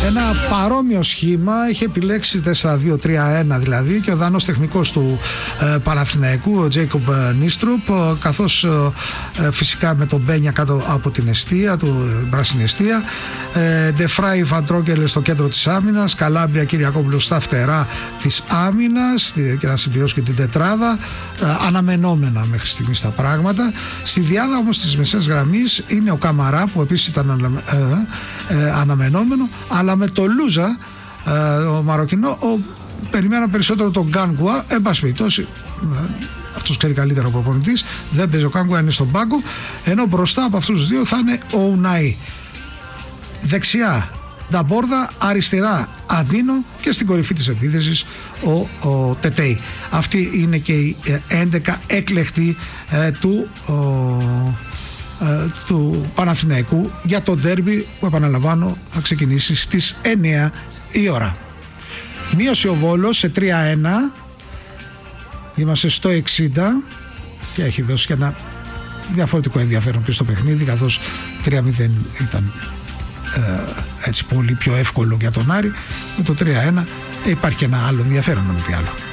ένα παρόμοιο σχήμα είχε επιλέξει 4-2-3-1 δηλαδή, και ο Δανός τεχνικός του Παναθηναϊκού, ο Τζέικομπ Νίστρουπ, καθώς φυσικά με τον Μπένια κάτω από την εστία του, πράσινη εστία, Ντεφράι Φαντρόκελ στο κέντρο της άμυνας, Καλάμπρια Κυριακόπουλος στα φτερά της άμυνας, και να συμπληρώσω και την τετράδα. Αναμενόμενα μέχρι στιγμής τα πράγματα. Στη διάδα όμως της μεσαίας γραμμής είναι ο Καμαρά, που επίσης ήταν αναμενόμενο, αλλά με το Λούζα, ο Μαροκινό, περιμένω περισσότερο τον Γκάνγκουα. Εν πάση περιπτώσει, αυτός ξέρει καλύτερα ο προπονητής, δεν παίζει ο Γκάνγκουα, είναι στον πάγκο, ενώ μπροστά από αυτούς τους δύο θα είναι ο Ουναή. Δεξιά Νταμπόρδα, αριστερά Αντίνο και στην κορυφή της επίθεσης ο Τετέι. Αυτή είναι και η 11 έκλεχτη του Παναθηναϊκού για το ντέρμπι που, επαναλαμβάνω, θα ξεκινήσει στις 9 η ώρα. Μείωσε ο Βόλος σε 3-1, είμαστε στο 60 και έχει δώσει και ένα διαφορετικό ενδιαφέρον και στο παιχνίδι, καθώς 3-0 ήταν έτσι πολύ πιο εύκολο για τον Άρη. Με το 3-1 υπάρχει και ένα άλλο ενδιαφέρον, με τι άλλο.